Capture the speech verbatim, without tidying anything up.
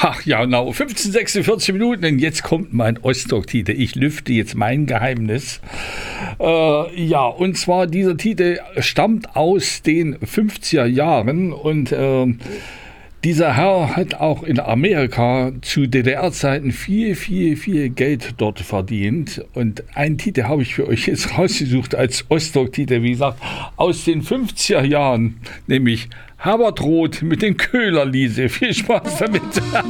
Ach ja, genau. fünfzehn, sechsundvierzig Minuten und jetzt kommt mein Ostdok-Titel. Ich lüfte jetzt mein Geheimnis. Äh, ja, und zwar dieser Titel stammt aus den fünfziger Jahren und äh, dieser Herr hat auch in Amerika zu D D R-Zeiten viel, viel, viel Geld dort verdient. Und einen Titel habe ich für euch jetzt rausgesucht als Ostdok-Titel, wie gesagt, aus den fünfziger Jahren, nämlich Herbert Roth mit den Köhlerliese. Viel Spaß damit.